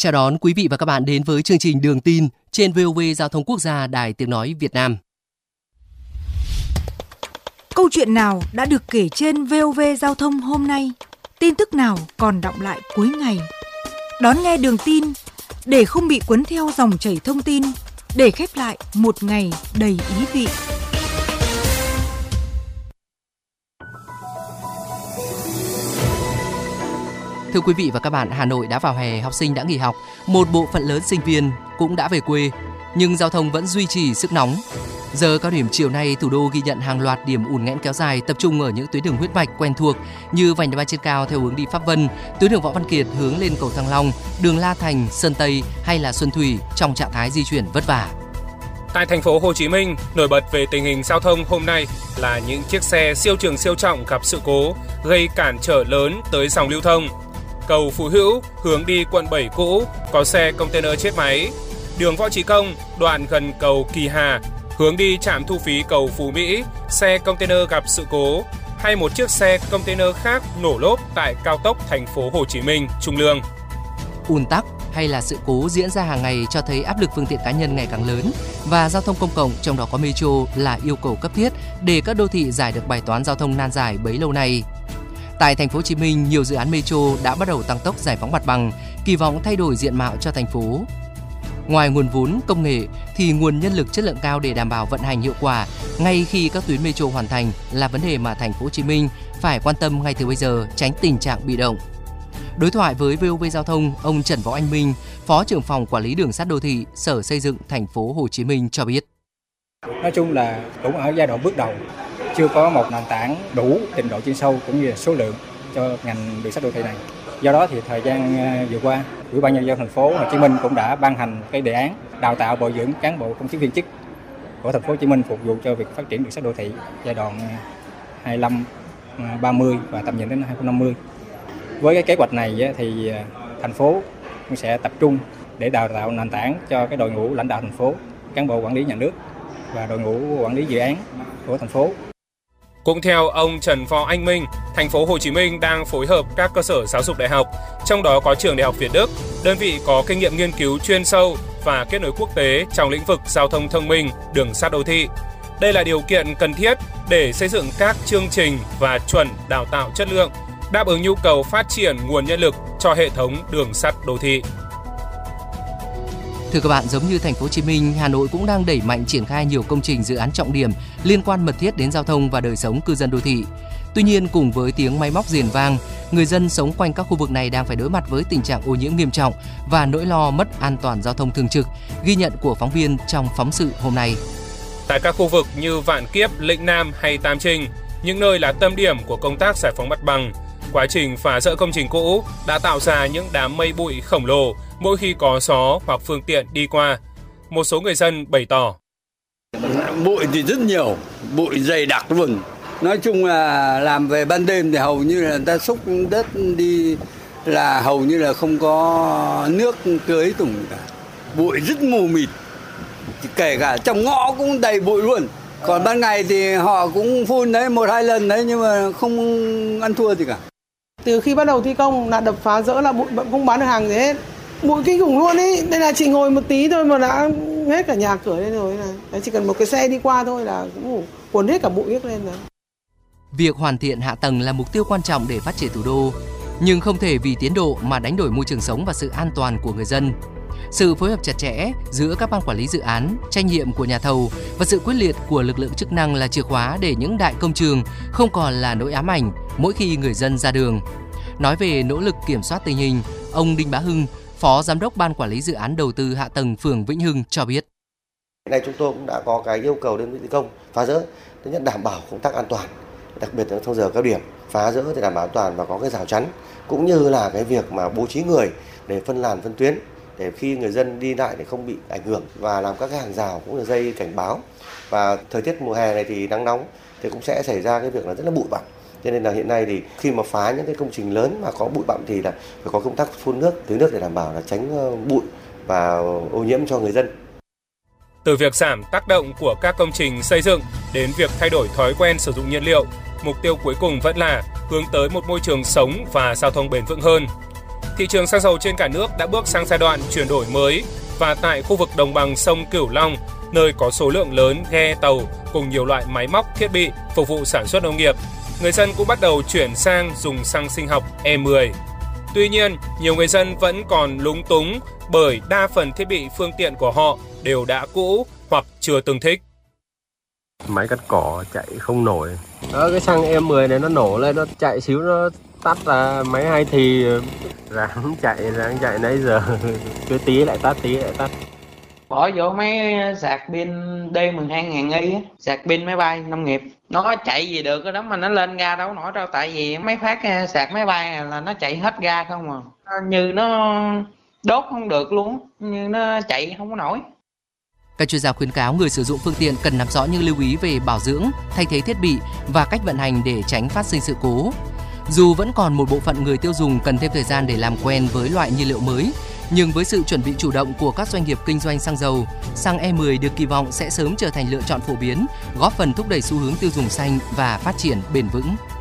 Chào đón quý vị và các bạn đến với chương trình Đường tin trên VOV Giao thông Quốc gia Đài Tiếng nói Việt Nam. Câu chuyện nào đã được kể trên VOV Giao thông hôm nay? Tin tức nào còn đọng lại cuối ngày? Đón nghe Đường tin để không bị cuốn theo dòng chảy thông tin, để khép lại một ngày đầy ý vị. Thưa quý vị và các bạn, Hà Nội đã vào hè, học sinh đã nghỉ học, một bộ phận lớn sinh viên cũng đã về quê, nhưng giao thông vẫn duy trì sức nóng. Giờ cao điểm chiều nay, thủ đô ghi nhận hàng loạt điểm ùn nghẽn kéo dài, tập trung ở những tuyến đường huyết mạch quen thuộc như vành đai 3 trên cao theo hướng đi Pháp Vân, tuyến đường Võ Văn Kiệt hướng lên cầu Thăng Long, đường La Thành, Sơn Tây hay là Xuân Thủy trong trạng thái di chuyển vất vả. Tại thành phố Hồ Chí Minh, nổi bật về tình hình giao thông hôm nay là những chiếc xe siêu trường siêu trọng gặp sự cố gây cản trở lớn tới dòng lưu thông. Cầu Phú Hữu hướng đi quận 7 cũ có xe container chết máy. Đường Võ Chí Công đoạn gần cầu Kỳ Hà hướng đi trạm thu phí cầu Phú Mỹ, xe container gặp sự cố, hay một chiếc xe container khác nổ lốp tại cao tốc thành phố Hồ Chí Minh Trung Lương. Ùn tắc hay là sự cố diễn ra hàng ngày cho thấy áp lực phương tiện cá nhân ngày càng lớn và giao thông công cộng, trong đó có metro, là yêu cầu cấp thiết để các đô thị giải được bài toán giao thông nan giải bấy lâu nay. Tại thành phố Hồ Chí Minh, nhiều dự án metro đã bắt đầu tăng tốc giải phóng mặt bằng, kỳ vọng thay đổi diện mạo cho thành phố. Ngoài nguồn vốn, công nghệ thì nguồn nhân lực chất lượng cao để đảm bảo vận hành hiệu quả ngay khi các tuyến metro hoàn thành là vấn đề mà thành phố Hồ Chí Minh phải quan tâm ngay từ bây giờ, tránh tình trạng bị động. Đối thoại với VOV Giao thông, ông Trần Võ Anh Minh, Phó trưởng phòng quản lý đường sắt đô thị, Sở Xây dựng thành phố Hồ Chí Minh cho biết. Nói chung là cũng ở giai đoạn bước đầu, chưa có một nền tảng đủ trình độ chuyên sâu cũng như là số lượng cho ngành đường sắt đô thị này. Do đó thì thời gian vừa qua, Ủy ban nhân dân thành phố Hồ Chí Minh cũng đã ban hành cái đề án đào tạo bồi dưỡng cán bộ công chức viên chức của thành phố Hồ Chí Minh phục vụ cho việc phát triển đường sắt đô thị giai đoạn 25-30 và tầm nhìn đến 2050. Với cái kế hoạch này thì thành phố cũng sẽ tập trung để đào tạo nền tảng cho cái đội ngũ lãnh đạo thành phố, cán bộ quản lý nhà nước và đội ngũ quản lý dự án của thành phố. Cũng theo ông Trần Võ Anh Minh, thành phố Hồ Chí Minh đang phối hợp các cơ sở giáo dục đại học, trong đó có trường Đại học Việt Đức, đơn vị có kinh nghiệm nghiên cứu chuyên sâu và kết nối quốc tế trong lĩnh vực giao thông thông minh, đường sắt đô thị. Đây là điều kiện cần thiết để xây dựng các chương trình và chuẩn đào tạo chất lượng, đáp ứng nhu cầu phát triển nguồn nhân lực cho hệ thống đường sắt đô thị. Thưa các bạn, giống như thành phố Hồ Chí Minh, Hà Nội cũng đang đẩy mạnh triển khai nhiều công trình dự án trọng điểm liên quan mật thiết đến giao thông và đời sống cư dân đô thị. Tuy nhiên, cùng với tiếng máy móc rền vang, người dân sống quanh các khu vực này đang phải đối mặt với tình trạng ô nhiễm nghiêm trọng và nỗi lo mất an toàn giao thông thường trực, ghi nhận của phóng viên trong phóng sự hôm nay. Tại các khu vực như Vạn Kiếp, Lĩnh Nam hay Tam Trinh, những nơi là tâm điểm của công tác giải phóng mặt bằng, quá trình phá dỡ công trình cũ đã tạo ra những đám mây bụi khổng lồ mỗi khi có gió hoặc phương tiện đi qua. Một số người dân bày tỏ. Bụi thì rất nhiều, bụi dày đặc luôn. Nói chung là làm về ban đêm thì hầu như là người ta xúc đất đi là hầu như là không có nước tưới tủng cả. Bụi rất mù mịt, kể cả trong ngõ cũng đầy bụi luôn. Còn ban ngày thì họ cũng phun đấy 1-2 lần đấy nhưng mà không ăn thua gì cả. Từ khi bắt đầu thi công là đập phá rỡ là bụi bậm không bán được hàng gì hết. Bụi kinh khủng luôn ý. Đây là chị ngồi một tí thôi mà đã hết cả nhà cửa lên rồi. Đấy, chỉ cần một cái xe đi qua thôi là cũng cuốn hết cả bụi hết lên rồi. Việc hoàn thiện hạ tầng là mục tiêu quan trọng để phát triển thủ đô, nhưng không thể vì tiến độ mà đánh đổi môi trường sống và sự an toàn của người dân. Sự phối hợp chặt chẽ giữa các ban quản lý dự án, trách nhiệm của nhà thầu và sự quyết liệt của lực lượng chức năng là chìa khóa để những đại công trường không còn là nỗi ám ảnh mỗi khi người dân ra đường. Nói về nỗ lực kiểm soát tình hình, ông Đinh Bá Hưng, Phó Giám đốc Ban Quản lý Dự án Đầu tư Hạ tầng phường Vĩnh Hưng cho biết. Hiện nay chúng tôi cũng đã có cái yêu cầu đơn vị thi công phá rỡ, thứ nhất đảm bảo công tác an toàn, đặc biệt là trong giờ cao điểm, phá rỡ để đảm bảo an toàn và có cái rào chắn, cũng như là cái việc mà bố trí người để phân làn phân tuyến, để khi người dân đi lại để không bị ảnh hưởng, và làm các cái hàng rào cũng là dây cảnh báo. Và thời tiết mùa hè này thì nắng nóng thì cũng sẽ xảy ra cái việc là rất là bụi bặm. Cho nên là hiện nay thì khi mà phá những cái công trình lớn mà có bụi bặm thì là phải có công tác phun nước, tưới nước để đảm bảo là tránh bụi và ô nhiễm cho người dân. Từ việc giảm tác động của các công trình xây dựng đến việc thay đổi thói quen sử dụng nhiên liệu, mục tiêu cuối cùng vẫn là hướng tới một môi trường sống và giao thông bền vững hơn. thị trường xăng dầu trên cả nước đã bước sang giai đoạn chuyển đổi mới và tại khu vực đồng bằng sông Cửu Long, nơi có số lượng lớn ghe tàu cùng nhiều loại máy móc thiết bị phục vụ sản xuất nông nghiệp, người dân cũng bắt đầu chuyển sang dùng xăng sinh học E10. Tuy nhiên, nhiều người dân vẫn còn lúng túng bởi đa phần thiết bị phương tiện của họ đều đã cũ hoặc chưa tương thích. Máy cắt cỏ chạy không nổi. Đó, cái xăng E10 này nó nổ lên, nó chạy xíu nó tắt ra. Máy hay thì ráng chạy nãy giờ cứ tí lại tắt. Bỏ vô mấy sạc pin D12.000i, sạc pin máy bay nông nghiệp. Nó chạy gì được đó mà nó lên ga đâu nổi đâu, tại vì mấy phát sạc máy bay là nó chạy hết ga không à. Như nó đốt không được luôn, như nó chạy không có nổi. Các chuyên gia khuyến cáo người sử dụng phương tiện cần nắm rõ những lưu ý về bảo dưỡng, thay thế thiết bị và cách vận hành để tránh phát sinh sự cố. Dù vẫn còn một bộ phận người tiêu dùng cần thêm thời gian để làm quen với loại nhiên liệu mới, nhưng với sự chuẩn bị chủ động của các doanh nghiệp kinh doanh xăng dầu, xăng E10 được kỳ vọng sẽ sớm trở thành lựa chọn phổ biến, góp phần thúc đẩy xu hướng tiêu dùng xanh và phát triển bền vững.